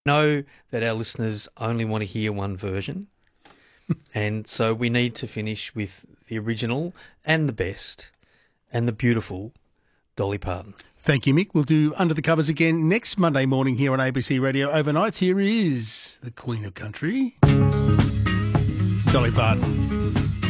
Know that our listeners only want to hear one version, and so we need to finish with the original and the best and the beautiful Dolly Parton. Thank you, Mick. We'll do Under the Covers again next Monday morning here on ABC Radio Overnights. Here is the Queen of Country, Dolly Parton.